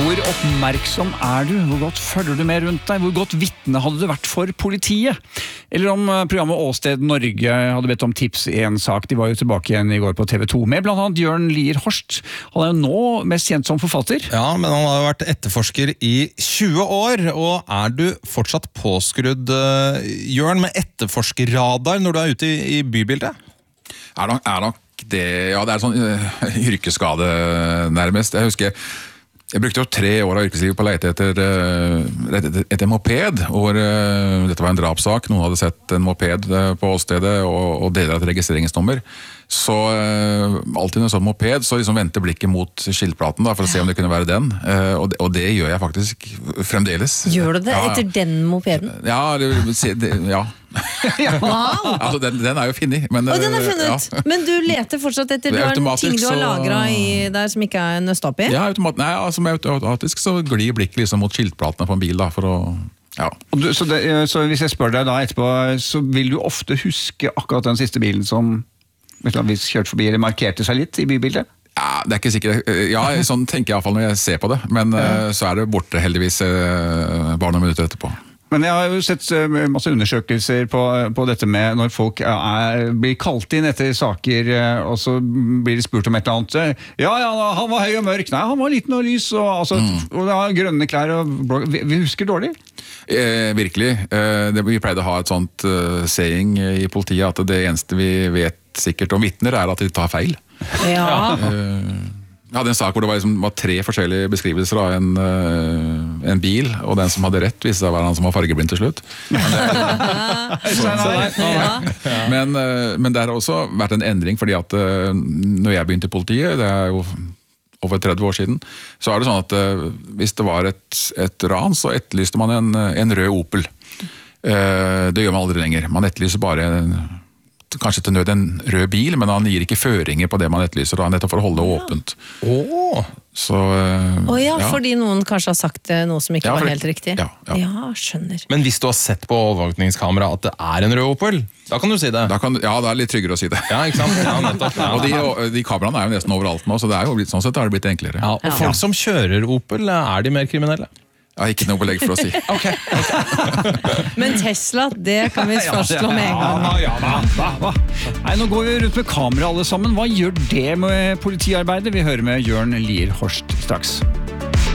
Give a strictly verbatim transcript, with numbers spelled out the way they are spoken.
Hvor oppmerksom er du? Hvor godt følger du med rundt deg? Hvor godt vitne hadde du vært for politiet? Eller om programmet Åsted Norge hadde bedt om tips i en sak. De var jo tilbake igjen i går på T V to med blant annet Jørn Lier Horst. Han er jo nå mest kjent som forfatter. Ja, men han har jo vært etterforsker i tjue år, og er du fortsatt påskrudd, uh, Jørn, med etterforskerradar når du er ute i, i bybildet? Er nok, er nok det, ja, det er sånn uh, yrkesskade nærmest. Jeg husker Jeg brukte jo tre år av yrkeslivet på å lete etter, etter, etter moped, hvor uh, dette var en drapssak. Noen hadde sett en moped på åstedet og, og deler av et registreringsnummer. Så uh, alltid når jeg så en moped, så liksom vendte blikket mot skiltplaten da, for å se om det kunne være den. Uh, og, det, og det gjør jeg faktisk fremdeles. Gjør du det ja, etter den mopeden? Ja, det, det, ja. Wow! Altså, den, den er jo funnet. Men, og den er funnet, ja. Men du leter fortsatt etter du har ting du har lagret i der som ikke er nøst opp i? Ja, automat, nei, altså, automatisk så glir blikket liksom mot skiltplatene på en bil da, for å ja. Du, så, det, så hvis jeg spør deg da etterpå, så vil du ofte huske akkurat den siste bilen som hvis kjørte forbi eller markerte seg litt i bybildet? Ja, det er ikke sikkert. Ja, sånn tenker jeg i hvert fall når jeg ser på det, men ja. Så er det borte heldigvis bare noen minutter etterpå. Men jeg har jo sett masse undersøkelser på, på dette med når folk er, blir kalt inn etter saker, og så blir det spurt om et eller annet. Ja, ja, han var høy og mørk. Nei, han var liten og lys, og, altså, mm. og det har grønne klær. Og blå. Vi, vi husker dårlig. Eh, virkelig. Eh, det, vi pleide å ha et sånt uh, saying i politiet, at det eneste vi vet sikkert om vitner er at de tar feil. Ja. Eh, Jeg hadde en sak hvor det var, liksom, var tre forskjellige beskrivelser av en, uh, en bil, og den som hadde rett viste seg å være han som var fargeblind til slutt. Men det, så, ja. men, uh, men det har også vært en endring, fordi at uh, når jeg begynte i politiet, det er jo over tretti år siden, så er det sånn at uh, hvis det var et, et ran, så etterlyste man en, en rød Opel. Uh, det gjør man aldri lenger. Man etterlyser bare en kanskje til nød en rød bil, men han gir ikke føringer på det man etterlyser, da, nettopp for å holde det åpent. Åh! Så, uh, oh, ja, ja, fordi noen kanskje har sagt noe som ikke ja, var det, helt riktig. Ja, ja. Ja, skjønner. Men hvis du har sett på overvåkningskamera at det er en rød Opel, da kan du si det. Da kan, ja, det er litt tryggere å si det. Ja, ikke sant? Ja, nettopp. Ja. Og de, de kameraene er jo nesten overalt nå, så det er jo blitt, sånn sett har det blitt enklere. Ja, og folk som kjører Opel, er de mer kriminelle? Jeg har ikke noe belegg for å si. Okay, okay. Men Tesla, det kan vi fastslå med en gang. Ja, ja, ja, ja. Nei, nå går vi rundt med kamera alle sammen. Hva gjør det med politiarbeidet? Vi hører med Jørn Lier Horst straks.